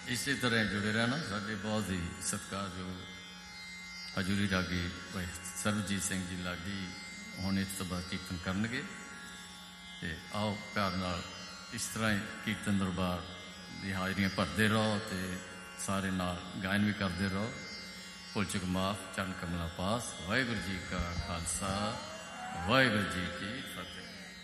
ਇਸੇ ਤਰ੍ਹਾਂ ਜੁੜੇ ਰਹਿਣਾ। ਸਾਡੇ ਬਹੁਤ ਹੀ ਸਤਿਕਾਰਯੋਗ ਹਜ਼ੂਰੀ ਰਾਗੀ ਭਾਈ ਸਰਬਜੀਤ ਸਿੰਘ ਜੀ ਲਾਡੀ ਹੁਣ ਇਸ ਤੋਂ ਬਾਅਦ ਕੀਰਤਨ ਕਰਨਗੇ, ਅਤੇ ਆਓ ਪਿਆਰ ਨਾਲ ਇਸ ਤਰ੍ਹਾਂ ਹੀ ਕੀਰਤਨ ਦਰਬਾਰ ਦੀ ਹਾਜ਼ਰੀਆਂ ਭਰਦੇ ਰਹੋ ਅਤੇ ਸਾਰੇ ਨਾਲ ਗਾਇਨ ਵੀ ਕਰਦੇ ਰਹੋ। ਭੁੱਲ ਚੁੱਕ ਮਾਫ, ਚਰਨ ਕਮਲਾ ਪਾਸ। ਵਾਹਿਗੁਰੂ ਜੀ ਕਾ ਖਾਲਸਾ, ਵਾਹਿਗੁਰੂ ਜੀ ਕੀ ਫਤਿਹ।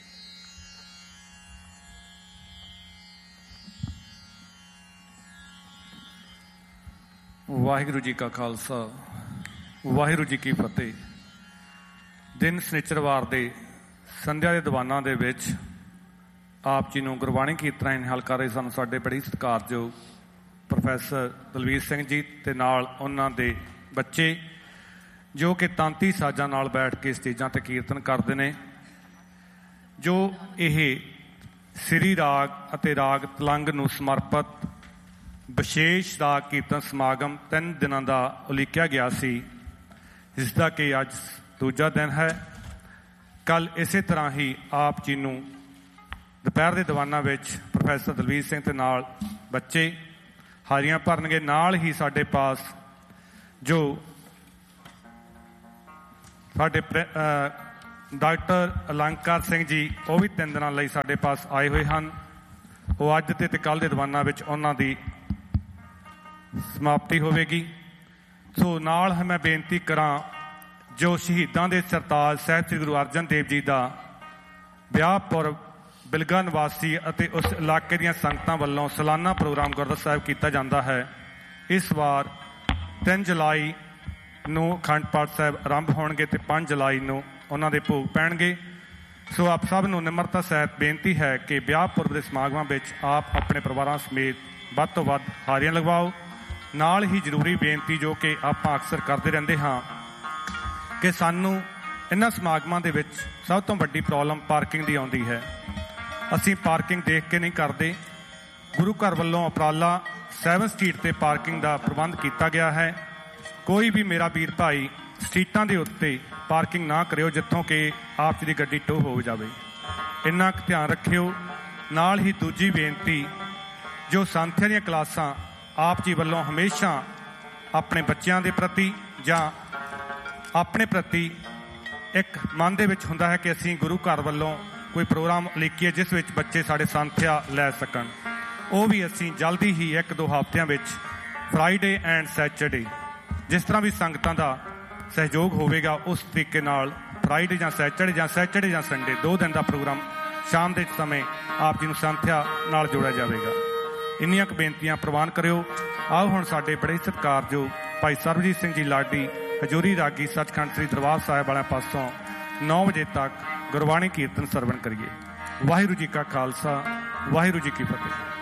ਵਾਹਿਗੁਰੂ ਜੀ ਕਾ ਖਾਲਸਾ, ਵਾਹਿਗੁਰੂ ਜੀ ਕੀ ਫਤਿਹ। ਦਿਨ ਸਨਿਚਰਵਾਰ ਦੇ ਸੰਧਿਆ ਦੇ ਦੀਵਾਨਾਂ ਦੇ ਵਿੱਚ ਆਪ ਜੀ ਨੂੰ ਗੁਰਬਾਣੀ ਕੀਰਤਨਾਂ ਦੀ ਨਿਹਾਲ ਕਰ ਰਹੇ ਸਾਨੂੰ ਸਾਡੇ ਬੜੀ ਸਤਿਕਾਰਯੋਗ ਪ੍ਰੋਫੈਸਰ ਦਲਵੀਰ ਸਿੰਘ ਜੀ ਅਤੇ ਨਾਲ ਉਹਨਾਂ ਦੇ ਬੱਚੇ ਜੋ ਕਿ ਤਾਂਤੀ ਸਾਜ਼ਾਂ ਨਾਲ ਬੈਠ ਕੇ ਸਟੇਜਾਂ 'ਤੇ ਕੀਰਤਨ ਕਰਦੇ ਨੇ। ਜੋ ਇਹ ਸ੍ਰੀ ਰਾਗ ਅਤੇ ਰਾਗ ਤਲੰਗ ਨੂੰ ਸਮਰਪਿਤ ਵਿਸ਼ੇਸ਼ ਰਾਗ ਕੀਰਤਨ ਸਮਾਗਮ 3 ਦਿਨਾਂ ਦਾ ਉਲੀਕਿਆ ਗਿਆ ਸੀ, ਜਿਸ ਦਾ ਕਿ ਅੱਜ ਦੂਜਾ ਦਿਨ ਹੈ। ਕੱਲ੍ਹ ਇਸੇ ਤਰ੍ਹਾਂ ਹੀ ਆਪ ਜੀ ਨੂੰ ਦੁਪਹਿਰ ਦੇ ਦੀਵਾਨਾਂ ਵਿੱਚ ਪ੍ਰੋਫੈਸਰ ਦਲਵੀਰ ਸਿੰਘ ਦੇ ਨਾਲ ਬੱਚੇ ਹਾਜ਼ਰੀਆਂ ਭਰਨਗੇ। ਨਾਲ ਹੀ ਸਾਡੇ ਪਾਸ ਜੋ ਸਾਡੇ ਡਾਕਟਰ ਅਲੰਕਾਰ ਸਿੰਘ ਜੀ, ਉਹ ਵੀ 3 ਦਿਨਾਂ ਲਈ ਸਾਡੇ ਪਾਸ ਆਏ ਹੋਏ ਹਨ। ਉਹ ਅੱਜ ਦੇ ਅਤੇ ਕੱਲ੍ਹ ਦੇ ਦੀਵਾਨਾਂ ਵਿੱਚ ਉਹਨਾਂ ਦੀ ਸਮਾਪਤੀ ਹੋਵੇਗੀ। ਸੋ ਨਾਲ ਮੈਂ ਬੇਨਤੀ ਕਰਾਂ, ਜੋ ਸ਼ਹੀਦਾਂ ਦੇ ਸਰਤਾਜ ਸਾਹਿਬ ਸ੍ਰੀ ਗੁਰੂ ਅਰਜਨ ਦੇਵ ਜੀ ਦਾ ਵਿਆਹ ਪੁਰਬ ਬਿਲਗਾ ਨਿਵਾਸੀ ਅਤੇ ਉਸ ਇਲਾਕੇ ਦੀਆਂ ਸੰਗਤਾਂ ਵੱਲੋਂ ਸਾਲਾਨਾ ਪ੍ਰੋਗਰਾਮ ਗੁਰਦੁਆਰਾ ਸਾਹਿਬ ਕੀਤਾ ਜਾਂਦਾ ਹੈ। ਇਸ ਵਾਰ 3 ਜੁਲਾਈ ਨੂੰ ਅਖੰਡ ਪਾਠ ਸਾਹਿਬ ਆਰੰਭ ਹੋਣਗੇ ਅਤੇ 5 ਜੁਲਾਈ ਨੂੰ ਉਹਨਾਂ ਦੇ ਭੋਗ ਪੈਣਗੇ। ਸੋ ਆਪ ਸਭ ਨੂੰ ਨਿਮਰਤਾ ਸਹਿਤ ਬੇਨਤੀ ਹੈ ਕਿ ਵਿਆਹ ਪੁਰਬ ਦੇ ਸਮਾਗਮਾਂ ਵਿੱਚ ਆਪ ਆਪਣੇ ਪਰਿਵਾਰਾਂ ਸਮੇਤ ਵੱਧ ਤੋਂ ਵੱਧ ਹਾਜ਼ਰੀਆਂ ਲਗਵਾਓ। ਨਾਲ ਹੀ ਜ਼ਰੂਰੀ ਬੇਨਤੀ ਜੋ ਕਿ ਆਪਾਂ ਅਕਸਰ ਕਰਦੇ ਰਹਿੰਦੇ ਹਾਂ ਕਿ ਸਾਨੂੰ ਇਹਨਾਂ ਸਮਾਗਮਾਂ ਦੇ ਵਿੱਚ ਸਭ ਤੋਂ ਵੱਡੀ ਪ੍ਰੋਬਲਮ ਪਾਰਕਿੰਗ ਦੀ ਆਉਂਦੀ ਹੈ। ਅਸੀਂ ਪਾਰਕਿੰਗ ਦੇਖ ਕੇ ਨਹੀਂ ਕਰਦੇ। ਗੁਰੂ ਘਰ ਵੱਲੋਂ ਉਪਰਾਲਾ 7 ਸਟਰੀਟ 'ਤੇ ਪਾਰਕਿੰਗ ਦਾ ਪ੍ਰਬੰਧ ਕੀਤਾ ਗਿਆ ਹੈ। ਕੋਈ ਵੀ ਮੇਰਾ ਵੀਰ ਭਾਈ ਸਟਰੀਟਾਂ ਦੇ ਉੱਤੇ ਪਾਰਕਿੰਗ ਨਾ ਕਰਿਓ ਜਿੱਥੋਂ ਕਿ ਆਪ ਜੀ ਦੀ ਗੱਡੀ ਟੋ ਹੋ ਜਾਵੇ। ਇੰਨਾ ਕੁ ਧਿਆਨ ਰੱਖਿਓ। ਨਾਲ ਹੀ ਦੂਜੀ ਬੇਨਤੀ, ਜੋ ਸੰਥਿਆ ਦੀਆਂ ਕਲਾਸਾਂ ਆਪ ਜੀ ਵੱਲੋਂ ਹਮੇਸ਼ਾ ਆਪਣੇ ਬੱਚਿਆਂ ਦੇ ਪ੍ਰਤੀ ਜਾਂ ਆਪਣੇ ਪ੍ਰਤੀ ਇੱਕ ਮਨ ਦੇ ਵਿੱਚ ਹੁੰਦਾ ਹੈ ਕਿ ਅਸੀਂ ਗੁਰੂ ਘਰ ਵੱਲੋਂ ਕੋਈ ਪ੍ਰੋਗਰਾਮ ਉਲੀਕੀਏ ਜਿਸ ਵਿੱਚ ਬੱਚੇ ਸਾਡੇ ਸੰਥਿਆ ਲੈ ਸਕਣ, ਉਹ ਵੀ ਅਸੀਂ ਜਲਦੀ ਹੀ 1-2 ਹਫ਼ਤਿਆਂ ਵਿੱਚ ਫਰਾਈਡੇ ਐਂਡ ਸੈਚਰਡੇ ਜਿਸ ਤਰ੍ਹਾਂ ਵੀ ਸੰਗਤਾਂ ਦਾ ਸਹਿਯੋਗ ਹੋਵੇਗਾ ਉਸ ਤਰੀਕੇ ਨਾਲ ਫਰਾਈਡੇ ਜਾਂ ਸੈਚਰਡੇ ਜਾਂ ਸੰਡੇ 2 ਦਿਨ ਦਾ ਪ੍ਰੋਗਰਾਮ ਸ਼ਾਮ ਦੇ ਸਮੇਂ ਆਪ ਜੀ ਨੂੰ ਸੰਥਿਆ ਨਾਲ ਜੋੜਿਆ ਜਾਵੇਗਾ। ਇੰਨੀਆਂ ਕੁ ਬੇਨਤੀਆਂ ਪ੍ਰਵਾਨ ਕਰਿਓ। ਆਓ ਹੁਣ ਸਾਡੇ ਬੜੇ ਸਤਿਕਾਰਯੋਗ ਭਾਈ ਸਰਬਜੀਤ ਸਿੰਘ ਜੀ ਲਾਡੀ ਹਜ਼ੂਰੀ ਰਾਗੀ ਸੱਚਖੰਡ ਸ੍ਰੀ ਦਰਬਾਰ ਸਾਹਿਬ ਵਾਲਿਆਂ ਪਾਸੋਂ 9 ਵਜੇ ਤੱਕ ਗੁਰਬਾਣੀ ਕੀਰਤਨ ਸਰਵਣ ਕਰੀਏ। ਵਾਹਿਗੁਰੂ ਜੀ ਕਾ ਖਾਲਸਾ, ਵਾਹਿਗੁਰੂ ਜੀ ਕੀ ਫਤਿਹ।